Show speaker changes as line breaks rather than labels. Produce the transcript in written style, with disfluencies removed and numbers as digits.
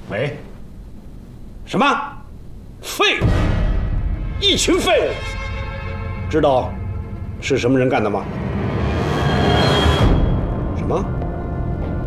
喂？什么？废物？一群废物？知道是什么人干的吗？什么？